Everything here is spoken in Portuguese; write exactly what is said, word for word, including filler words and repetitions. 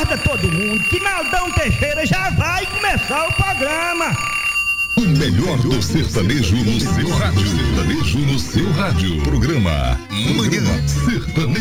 Acorda todo mundo, que Naldão Teixeira já vai começar o programa. O melhor do sertanejo no seu rádio. Sertanejo no seu rádio. Programa Manhã Sertanejo.